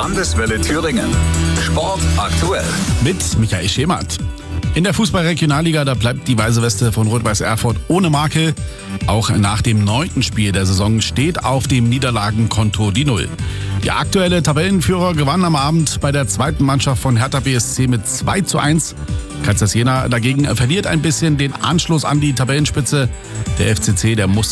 Landeswelle Thüringen. Sport aktuell. Mit Michael Schemert. In der Fußball-Regionalliga, da bleibt die Weiße Weste von Rot-Weiß Erfurt ohne Makel. Auch nach dem 9. Spiel der Saison steht auf dem Niederlagenkonto die 0. Die aktuelle Tabellenführer gewann am Abend bei der zweiten Mannschaft von Hertha BSC mit 2:1. Kaisers Jena dagegen verliert ein bisschen den Anschluss an die Tabellenspitze. Der FCC, der muss